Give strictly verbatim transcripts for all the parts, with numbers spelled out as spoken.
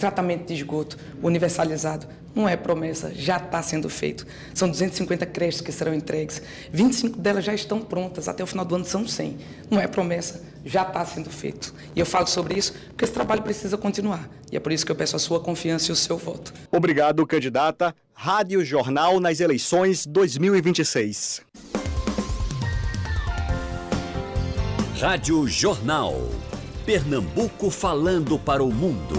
tratamento de esgoto universalizado. Não é promessa, já está sendo feito. São duzentas e cinquenta creches que serão entregues. vinte e cinco delas já estão prontas, até o final do ano são cem. Não é promessa, já está sendo feito. E eu falo sobre isso porque esse trabalho precisa continuar. E é por isso que eu peço a sua confiança e o seu voto. Obrigado, candidata. Rádio Jornal nas eleições dois mil e vinte e seis. Rádio Jornal. Pernambuco falando para o mundo.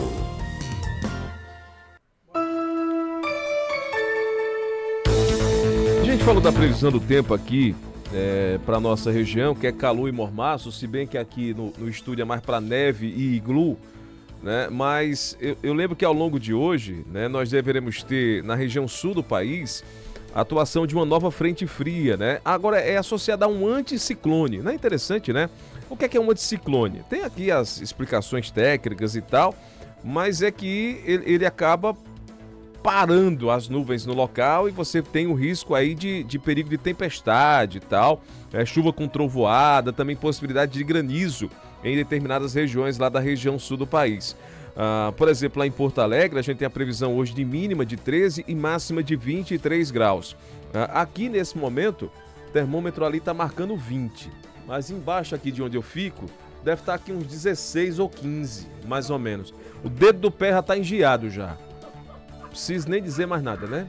A gente falou da previsão do tempo aqui é, para nossa região, que é calor e mormaço, se bem que aqui no, no estúdio é mais para neve e iglu, né? Mas eu, eu lembro que ao longo de hoje, né, nós deveremos ter na região sul do país a atuação de uma nova frente fria, né? Agora é associada a um anticiclone. Não é interessante, né? O que é, que é um anticiclone? Tem aqui as explicações técnicas e tal, mas é que ele, ele acaba parando as nuvens no local e você tem o risco aí de, de perigo de tempestade e tal, é, chuva com trovoada, também possibilidade de granizo em determinadas regiões lá da região sul do país. Ah, por exemplo, lá em Porto Alegre, a gente tem a previsão hoje de mínima de treze e máxima de vinte e três graus. Ah, aqui nesse momento, o termômetro ali está marcando vinte, mas embaixo aqui de onde eu fico, deve estar aqui uns dezesseis ou quinze, mais ou menos. O dedo do pé já está engiado já. Não preciso nem dizer mais nada, né?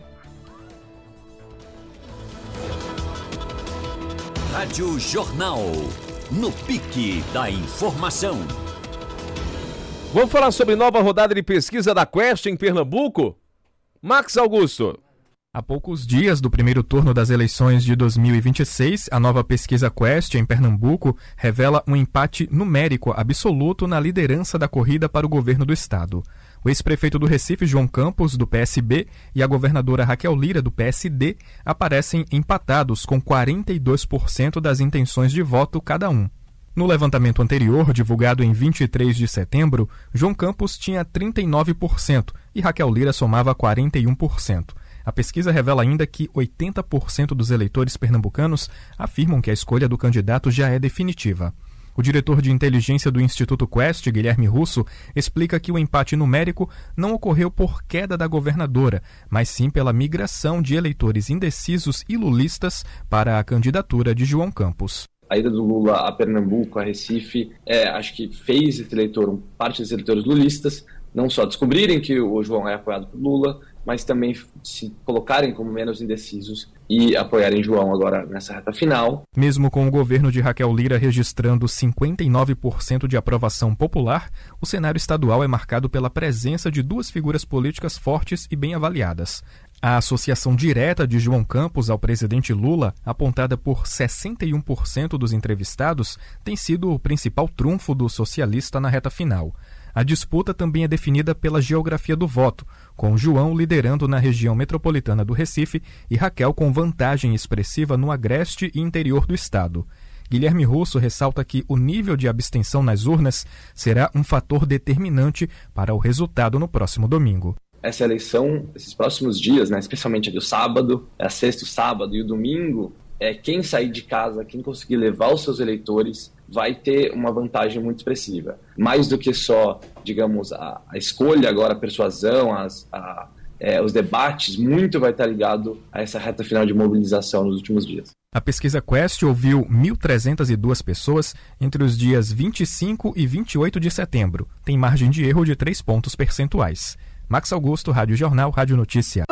Rádio Jornal, no pique da informação. Vamos falar sobre nova rodada de pesquisa da Quest em Pernambuco? Max Augusto. Há poucos dias do primeiro turno das eleições de dois mil e vinte e seis, a nova pesquisa Quest em Pernambuco revela um empate numérico absoluto na liderança da corrida para o governo do estado. O ex-prefeito do Recife, João Campos, do P S B, e a governadora Raquel Lira, do P S D, aparecem empatados com quarenta e dois por cento das intenções de voto cada um. No levantamento anterior, divulgado em vinte e três de setembro, João Campos tinha trinta e nove por cento e Raquel Lira somava quarenta e um por cento. A pesquisa revela ainda que oitenta por cento dos eleitores pernambucanos afirmam que a escolha do candidato já é definitiva. O diretor de inteligência do Instituto Quest, Guilherme Russo, explica que o empate numérico não ocorreu por queda da governadora, mas sim pela migração de eleitores indecisos e lulistas para a candidatura de João Campos. A ida do Lula a Pernambuco, a Recife, é, acho que fez esse eleitor, parte dos eleitores lulistas, não só descobrirem que o João é apoiado por Lula, mas também se colocarem como menos indecisos e apoiarem João agora nessa reta final. Mesmo com o governo de Raquel Lira registrando cinquenta e nove por cento de aprovação popular, o cenário estadual é marcado pela presença de duas figuras políticas fortes e bem avaliadas. A associação direta de João Campos ao presidente Lula, apontada por sessenta e um por cento dos entrevistados, tem sido o principal trunfo do socialista na reta final. A disputa também é definida pela geografia do voto, com João liderando na região metropolitana do Recife e Raquel com vantagem expressiva no agreste e interior do estado. Guilherme Russo ressalta que o nível de abstenção nas urnas será um fator determinante para o resultado no próximo domingo. Essa eleição, esses próximos dias, né, especialmente ali o sábado, a sexta, o sábado e o domingo, é, quem sair de casa, quem conseguir levar os seus eleitores, vai ter uma vantagem muito expressiva. Mais do que só, digamos, a, a escolha agora, a persuasão, as, a, é, os debates, muito vai estar ligado a essa reta final de mobilização nos últimos dias. A pesquisa Quest ouviu mil trezentas e duas pessoas entre os dias vinte e cinco e vinte e oito de setembro. Tem margem de erro de três pontos percentuais. Max Augusto, Rádio Jornal, Rádio Notícia.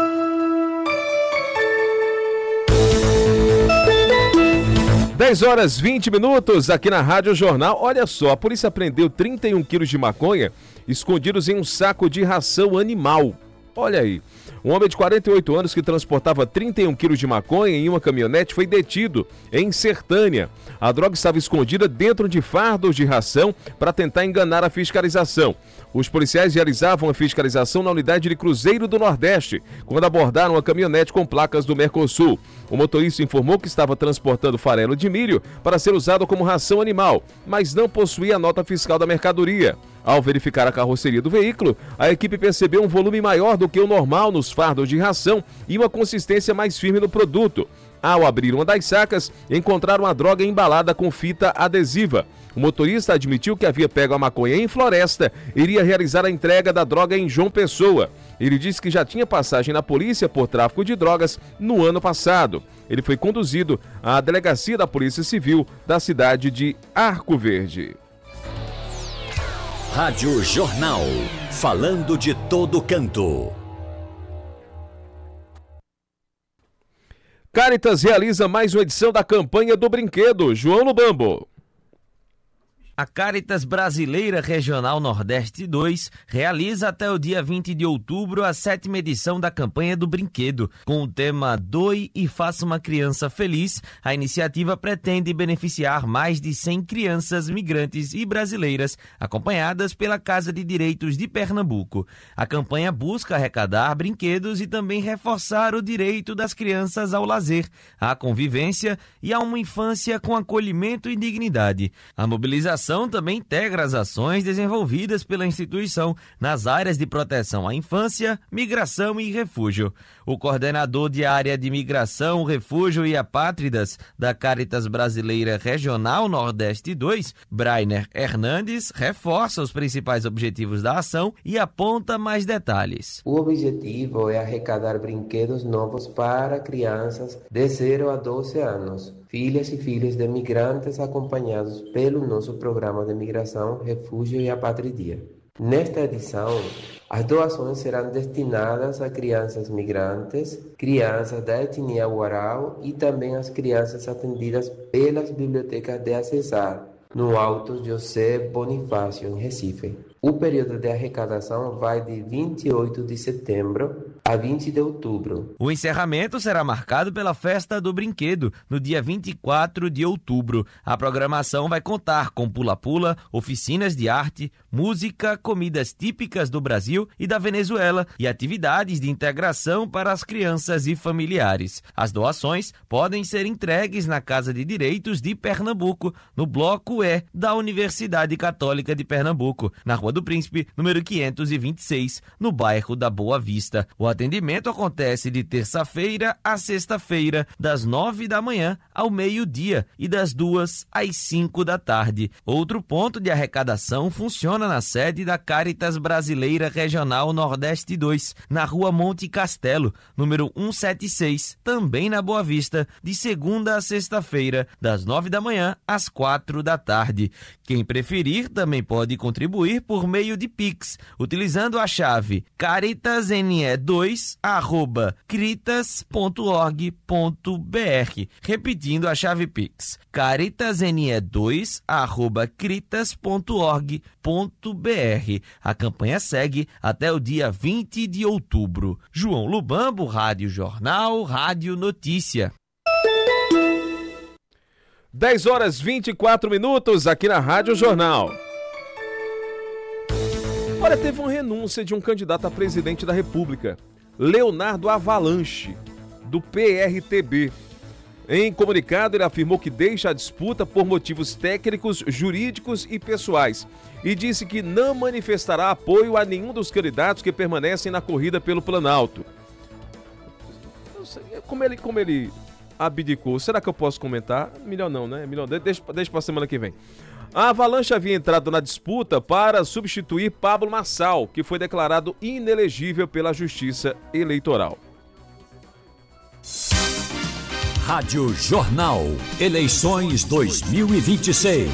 dez horas e vinte minutos aqui na Rádio Jornal. Olha só, a polícia apreendeu trinta e um quilos de maconha escondidos em um saco de ração animal. Olha aí. Um homem de quarenta e oito anos que transportava trinta e um quilos de maconha em uma caminhonete foi detido em Sertânia. A droga estava escondida dentro de fardos de ração para tentar enganar a fiscalização. Os policiais realizavam a fiscalização na unidade de Cruzeiro do Nordeste, quando abordaram a caminhonete com placas do Mercosul. O motorista informou que estava transportando farelo de milho para ser usado como ração animal, mas não possuía a nota fiscal da mercadoria. Ao verificar a carroceria do veículo, a equipe percebeu um volume maior do que o normal nos fardos de ração e uma consistência mais firme no produto. Ao abrir uma das sacas, encontraram a droga embalada com fita adesiva. O motorista admitiu que havia pego a maconha em Floresta e iria realizar a entrega da droga em João Pessoa. Ele disse que já tinha passagem na polícia por tráfico de drogas no ano passado. Ele foi conduzido à delegacia da Polícia Civil da cidade de Arco Verde. Rádio Jornal, falando de todo canto. Caritas realiza mais uma edição da campanha do brinquedo. João Lubambo. A Caritas Brasileira Regional Nordeste dois realiza até o dia vinte de outubro a sétima edição da campanha do brinquedo. Com o tema Doe e Faça uma Criança Feliz, a iniciativa pretende beneficiar mais de cem crianças migrantes e brasileiras, acompanhadas pela Casa de Direitos de Pernambuco. A campanha busca arrecadar brinquedos e também reforçar o direito das crianças ao lazer, à convivência e a uma infância com acolhimento e dignidade. A mobilização também integra as ações desenvolvidas pela instituição nas áreas de proteção à infância, migração e refúgio. O coordenador de área de migração, refúgio e apátridas da Caritas Brasileira Regional Nordeste dois, Brainer Hernandes, reforça os principais objetivos da ação e aponta mais detalhes. O objetivo é arrecadar brinquedos novos para crianças de zero a doze anos, filhas e filhos de migrantes acompanhados pelo nosso Programa de Migração, Refúgio e Apatridia. Nesta edição, as doações serão destinadas a crianças migrantes, crianças da etnia Warau e também as crianças atendidas pelas bibliotecas de Acessar, no Alto José Bonifácio, em Recife. O período de arrecadação vai de vinte e oito de setembro a vinte de outubro. O encerramento será marcado pela Festa do Brinquedo, no dia vinte e quatro de outubro. A programação vai contar com pula-pula, oficinas de arte, música, comidas típicas do Brasil e da Venezuela e atividades de integração para as crianças e familiares. As doações podem ser entregues na Casa de Direitos de Pernambuco, no Bloco E da Universidade Católica de Pernambuco, na Rua do Príncipe, número quinhentos e vinte e seis, no bairro da Boa Vista. O atendimento acontece de terça-feira a sexta-feira, das nove da manhã ao meio-dia e das duas às cinco da tarde. Outro ponto de arrecadação funciona na sede da Caritas Brasileira Regional Nordeste dois, na Rua Monte Castelo, número cento e setenta e seis, também na Boa Vista, de segunda a sexta-feira, das nove da manhã às quatro da tarde. Quem preferir também pode contribuir por meio de Pix, utilizando a chave caritasne dois arroba critas ponto org ponto br. Repetindo a chave Pix, caritasne dois arroba critas ponto org ponto br. A campanha segue até o dia vinte de outubro. João Lubambo, Rádio Jornal, Rádio Notícia. dez horas e vinte e quatro minutos aqui na Rádio Jornal. Olha, teve uma renúncia de um candidato a presidente da República, Leonardo Avalanche, do P R T B. Em comunicado, ele afirmou que deixa a disputa por motivos técnicos, jurídicos e pessoais e disse que não manifestará apoio a nenhum dos candidatos que permanecem na corrida pelo Planalto. Não sei, como ele, como ele abdicou, será que eu posso comentar? Melhor não, né? Melhor, deixa, deixa para a semana que vem. A Avalanche havia entrado na disputa para substituir Pablo Marçal, que foi declarado inelegível pela Justiça Eleitoral. Rádio Jornal, eleições dois mil e vinte e seis.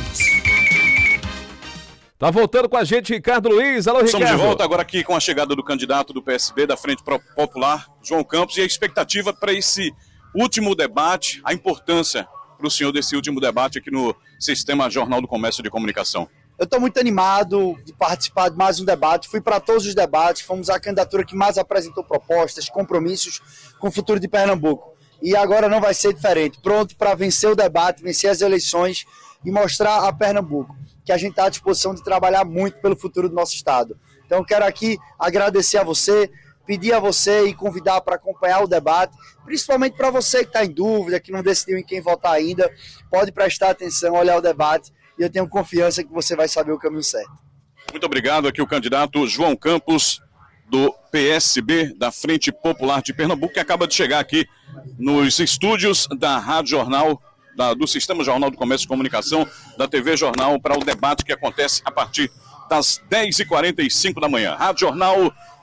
Tá voltando com a gente Ricardo Luiz. Alô, Ricardo. Estamos de volta agora aqui com a chegada do candidato do P S B, da Frente Popular, João Campos, e a expectativa para esse último debate, a importância para o senhor desse último debate aqui no Sistema Jornal do Comércio de Comunicação. Eu estou muito animado de participar de mais um debate. Fui para todos os debates, fomos a candidatura que mais apresentou propostas, compromissos com o futuro de Pernambuco. E agora não vai ser diferente. Pronto para vencer o debate, vencer as eleições e mostrar a Pernambuco que a gente está à disposição de trabalhar muito pelo futuro do nosso estado. Então quero aqui agradecer a você, pedir a você e convidar para acompanhar o debate, principalmente para você que está em dúvida, que não decidiu em quem votar ainda, pode prestar atenção, olhar o debate e eu tenho confiança que você vai saber o caminho certo. Muito obrigado. Aqui o candidato João Campos, do P S B, da Frente Popular de Pernambuco, que acaba de chegar aqui nos estúdios da Rádio Jornal, da, do Sistema Jornal do Comércio e Comunicação, da T V Jornal, para o debate que acontece a partir das dez e quarenta e cinco da manhã. Rádio Jornal